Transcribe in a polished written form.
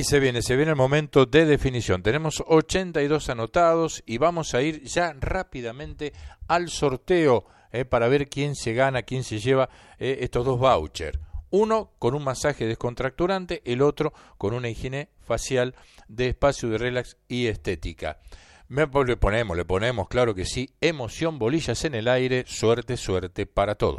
Y se viene el momento de definición. Tenemos 82 anotados y vamos a ir ya rápidamente al sorteo para ver quién se gana, quién se lleva estos dos vouchers. Uno con un masaje descontracturante, el otro con una higiene facial de espacio de relax y estética. Le ponemos, claro que sí, emoción, bolillas en el aire, suerte para todos.